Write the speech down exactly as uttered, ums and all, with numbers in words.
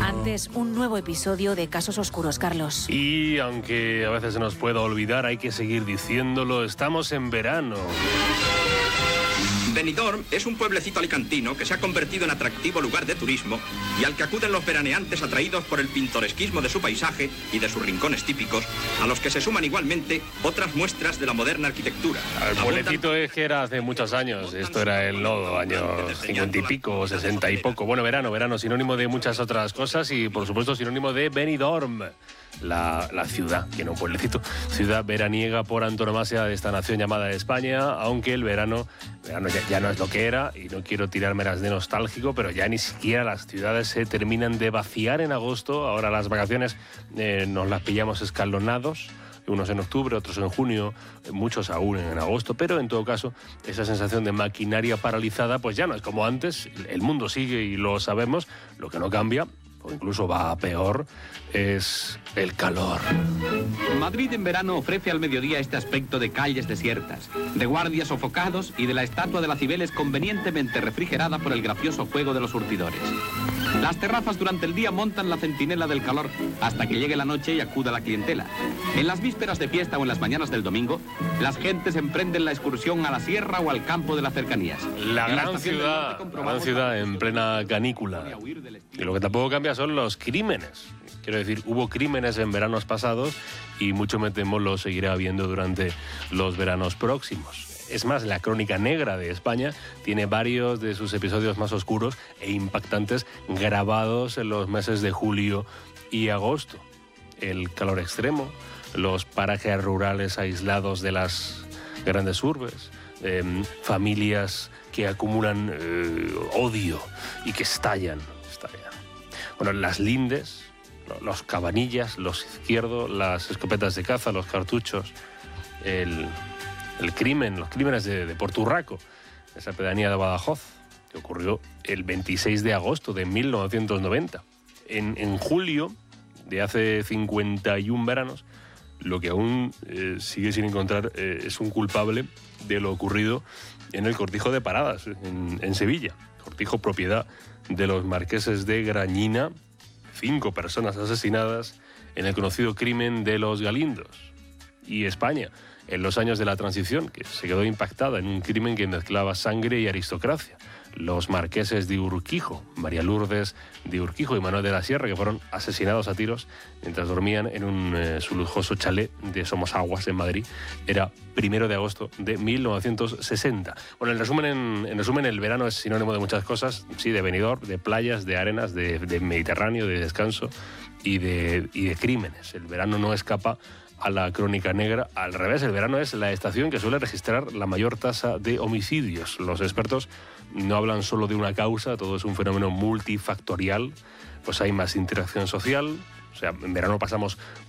Antes, un nuevo episodio de Casos Oscuros, Carlos. Y aunque a veces se nos pueda olvidar, hay que seguir diciéndolo, estamos en verano. Benidorm es un pueblecito alicantino que se ha convertido en atractivo lugar de turismo y al que acuden los veraneantes atraídos por el pintoresquismo de su paisaje y de sus rincones típicos, a los que se suman igualmente otras muestras de la moderna arquitectura. El pueblecito es que era hace muchos años, esto era el lodo, años cincuenta y pico, sesenta y poco. Bueno, verano, verano, sinónimo de muchas otras cosas y por supuesto sinónimo de Benidorm. La, la ciudad, que no un pueblecito, ciudad veraniega por antonomasia de esta nación llamada España, aunque el verano, verano ya, ya no es lo que era, y no quiero tirármelas de nostálgico, pero ya ni siquiera las ciudades se terminan de vaciar en agosto. Ahora las vacaciones eh, nos las pillamos escalonados, unos en octubre, otros en junio, muchos aún en agosto, pero en todo caso esa sensación de maquinaria paralizada pues ya no es como antes. El mundo sigue y lo sabemos, lo que no cambia, o incluso va a peor, es el calor. Madrid en verano ofrece al mediodía este aspecto de calles desiertas, de guardias sofocados y de la estatua de la Cibeles convenientemente refrigerada por el gracioso fuego de los surtidores. Las terrazas durante el día montan la centinela del calor hasta que llegue la noche y acuda la clientela. En las vísperas de fiesta o en las mañanas del domingo, las gentes emprenden la excursión a la sierra o al campo de las cercanías. La gran ciudad, la gran ciudad en plena canícula. Y lo que tampoco cambia son los crímenes. Quiero decir, hubo crímenes en veranos pasados y mucho me temo lo seguirá habiendo durante los veranos próximos. Es más, la crónica negra de España tiene varios de sus episodios más oscuros e impactantes grabados en los meses de julio y agosto. El calor extremo, los parajes rurales aislados de las grandes urbes, eh, familias que acumulan eh, odio y que estallan, estallan. Bueno, las lindes, los cabanillas, los izquierdos, las escopetas de caza, los cartuchos, el... El crimen, los crímenes de, de Porturraco, esa pedanía de Badajoz, que ocurrió el veintiséis de agosto de mil novecientos noventa. En, en julio de hace cincuenta y un veranos, lo que aún eh, sigue sin encontrar eh, es un culpable de lo ocurrido en el Cortijo de Paradas, en, en Sevilla. Cortijo propiedad de los marqueses de Grañina, cinco personas asesinadas en el conocido crimen de los Galindos. Y España, en los años de la transición, que se quedó impactada en un crimen que mezclaba sangre y aristocracia. Los marqueses de Urquijo, María Lourdes de Urquijo y Manuel de la Sierra, que fueron asesinados a tiros mientras dormían en un, eh, su lujoso chalet de Somosaguas, en Madrid. Era primero de agosto de mil novecientos sesenta. Bueno, en resumen, en, en resumen, el verano es sinónimo de muchas cosas, sí, de Benidorm, de playas, de arenas, de, de Mediterráneo, de descanso y de, y de crímenes. El verano no escapa a la crónica negra. Al revés, el verano es la estación que suele registrar la mayor tasa de homicidios. Los expertos no hablan solo de una causa, todo es un fenómeno multifactorial. Pues hay más interacción social, o sea, en verano pasamos